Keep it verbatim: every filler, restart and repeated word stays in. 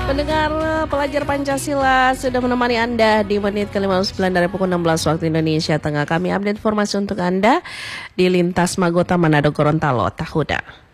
Pendengar pelajar Pancasila sudah menemani Anda di menit ke lima puluh sembilan dari pukul enam belas waktu Indonesia Tengah. Kami update informasi untuk Anda di lintas Magota Manado Gorontalo Tahuda.